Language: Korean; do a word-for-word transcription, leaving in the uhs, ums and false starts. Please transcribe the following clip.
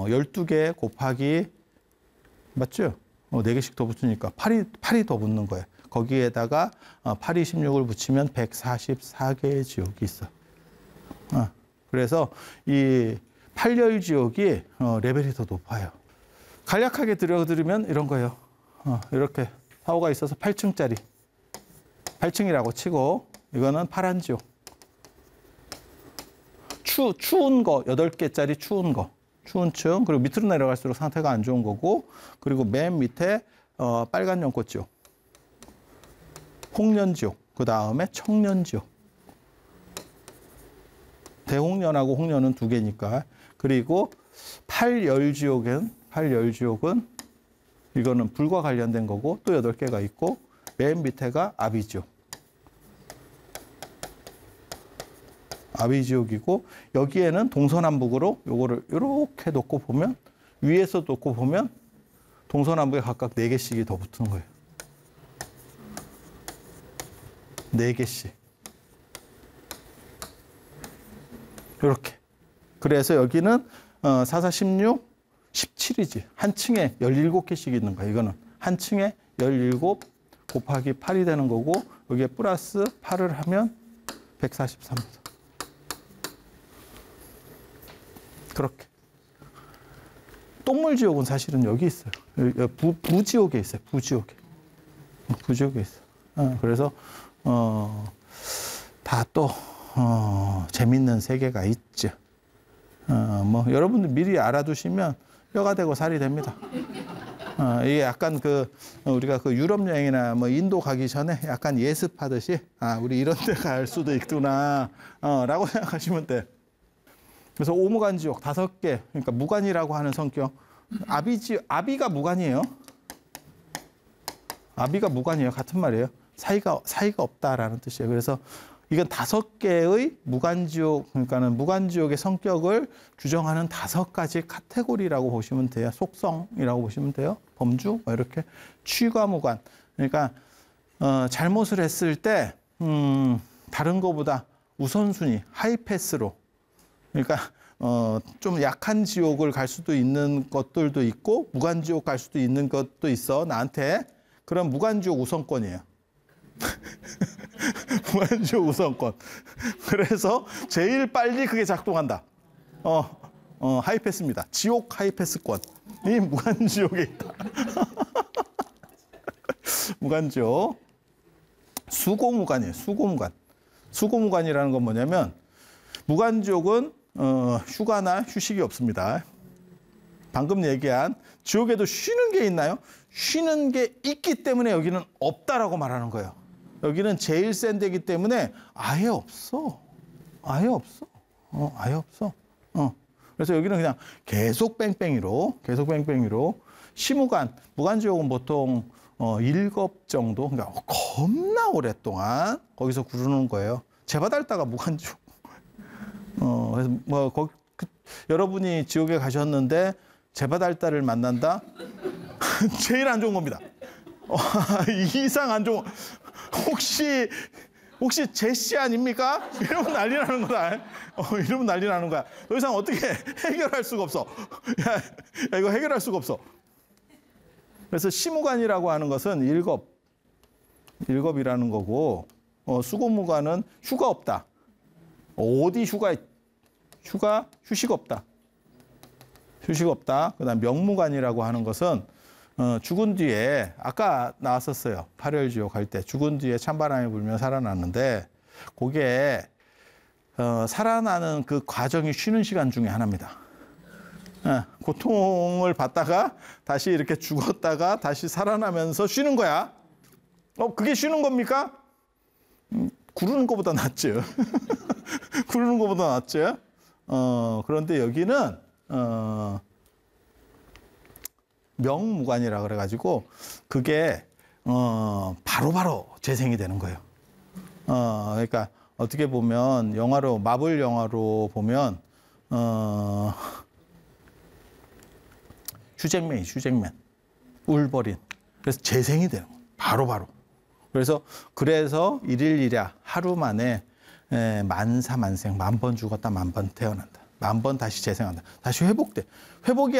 어, 열두 개 곱하기, 맞죠? 어, 네 개씩 더 붙으니까 팔이, 팔이 더 붙는 거예요. 거기에다가 어, 팔, 이, 십육을 붙이면 백사십사 개의 지옥이 있어. 어, 그래서 이 팔열 지옥이 어, 레벨이 더 높아요. 간략하게 들여드리면 이런 거예요. 어, 이렇게 사고가 있어서 팔 층짜리. 팔 층이라고 치고, 이거는 파란 지옥. 추, 추운 거, 여덟 개짜리 추운 거. 추운 층. 그리고 밑으로 내려갈수록 상태가 안 좋은 거고, 그리고 맨 밑에 어, 빨간 연꽃지옥. 홍련지옥. 그 다음에 청련지옥. 대홍련하고 홍련은 두 개니까. 그리고 팔열지옥은, 팔열지옥은 이거는 불과 관련된 거고, 또 여덟 개가 있고, 맨 밑에가 아비지옥. 아비지옥이고, 여기에는 동서남북으로 요거를 이렇게 놓고 보면, 위에서 놓고 보면 동서남북에 각각 네 개씩이 더 붙는 거예요. 네 개씩. 이렇게. 그래서 여기는 어, 사, 사, 십육, 십칠이지. 한 층에 열일곱 개씩 있는 거야. 이거는 한 층에 열일곱 곱하기 팔이 되는 거고, 여기에 플러스 팔을 하면 백사십삼입니다. 그렇게. 똥물지옥은 사실은 여기 있어요. 부, 부지옥에 있어요. 부지옥에. 부지옥에 있어요. 어, 그래서 어, 다 또 어, 재밌는 세계가 있죠. 어, 뭐 여러분들 미리 알아두시면 뼈가 되고 살이 됩니다. 어, 이게 약간 그 우리가 그 유럽 여행이나 뭐 인도 가기 전에 약간 예습하듯이, 아, 우리 이런 데 갈 수도 있구나, 어, 라고 생각하시면 돼. 그래서 오무간지옥 다섯 개, 그러니까 무간이라고 하는 성격. 아비지, 아비가 무간이에요. 아비가 무간이에요. 같은 말이에요. 사이가, 사이가 없다라는 뜻이에요. 그래서 이건 다섯 개의 무간지옥, 그러니까는 무간지옥의 성격을 규정하는 다섯 가지 카테고리라고 보시면 돼요. 속성이라고 보시면 돼요. 범주, 뭐 이렇게. 취과 무간. 그러니까, 어, 잘못을 했을 때, 음, 다른 거보다 우선순위, 하이패스로. 그러니까, 어, 좀 약한 지옥을 갈 수도 있는 것들도 있고, 무간지옥 갈 수도 있는 것도 있어, 나한테. 그럼 무간지옥 우선권이에요. 무간지옥 우선권. 그래서 제일 빨리 그게 작동한다. 어, 어, 하이패스입니다. 지옥 하이패스권. 이 무간지옥에 있다. 무간지옥. 수고무간이에요. 수고무간. 수고무간이라는 건 뭐냐면, 무간지옥은 어, 휴가나 휴식이 없습니다. 방금 얘기한 지옥에도 쉬는 게 있나요? 쉬는 게 있기 때문에 여기는 없다라고 말하는 거예요. 여기는 제일 센 데기 때문에 아예 없어. 아예 없어. 어, 아예 없어. 어. 그래서 여기는 그냥 계속 뺑뺑이로, 계속 뺑뺑이로. 시무간, 무간지옥은 보통 어, 일곱 정도, 그러니까 겁나 오랫동안 거기서 구르는 거예요. 제바달다가 무간지옥. 어, 그래서 뭐, 거기, 그, 여러분이 지옥에 가셨는데 제바달다를 만난다? 제일 안 좋은 겁니다. 어, 이상 안 좋은, 혹시, 혹시 제시 아닙니까? 이러면 난리 나는 거다. 어, 이러면 난리 나는 거야. 더 이상 어떻게 해결할 수가 없어. 야, 야, 이거 해결할 수가 없어. 그래서 시무간이라고 하는 것은 일겁, 일겁이라는 거고, 어, 수고무간은 휴가 없다. 어디 휴가, 휴가, 휴식 없다. 휴식 없다. 그 다음 명무간이라고 하는 것은, 어, 죽은 뒤에, 아까 나왔었어요. 팔열지옥 할 때. 죽은 뒤에 찬바람이 불면 살아났는데, 그게, 어, 살아나는 그 과정이 쉬는 시간 중에 하나입니다. 어, 고통을 받다가 다시 이렇게 죽었다가 다시 살아나면서 쉬는 거야. 어, 그게 쉬는 겁니까? 음, 구르는 것보다 낫죠. 구르는 것보다 낫죠. 어, 그런데 여기는, 어, 명무관이라 그래가지고, 그게, 어, 바로바로 재생이 되는 거예요. 어, 그러니까, 어떻게 보면, 영화로, 마블 영화로 보면, 어, 휴잭맨이 휴잭맨. 울버린. 그래서 재생이 돼요. 바로바로. 그래서, 그래서 일일이랴, 하루 만에, 에, 만사 만생, 만 번 죽었다, 만 번 태어난다. 만 번 다시 재생한다. 다시 회복돼. 회복이